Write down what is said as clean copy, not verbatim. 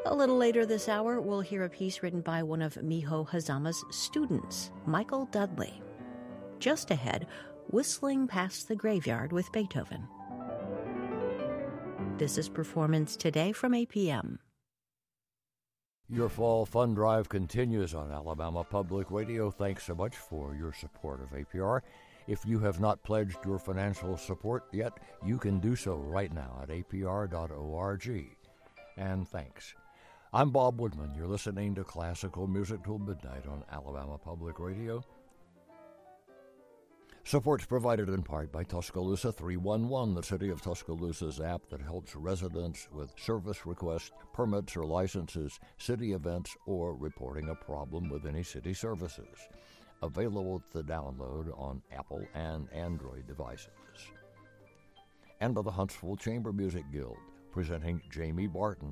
A little later this hour, we'll hear a piece written by one of Miho Hazama's students, Michael Dudley. Just ahead, Whistling Past the Graveyard with Beethoven. This is Performance Today from APM. Your fall fund drive continues on Alabama Public Radio. Thanks so much for your support of APR. If you have not pledged your financial support yet, you can do so right now at apr.org. And thanks. I'm Bob Woodman. You're listening to Classical Music Till Midnight on Alabama Public Radio. Support's provided in part by Tuscaloosa 311, the City of Tuscaloosa's app that helps residents with service requests, permits or licenses, city events, or reporting a problem with any city services. Available to download on Apple and Android devices. And by the Huntsville Chamber Music Guild, presenting Jamie Barton